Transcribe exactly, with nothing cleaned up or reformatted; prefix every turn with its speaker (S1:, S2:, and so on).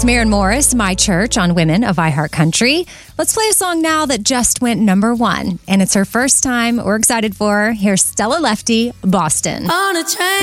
S1: It's Maren Morris, My Church on Women of iHeartCountry. Let's play a song now that just went number one. And it's her first time. We're excited for her. Here's Stella Lefty, Boston.
S2: On a train.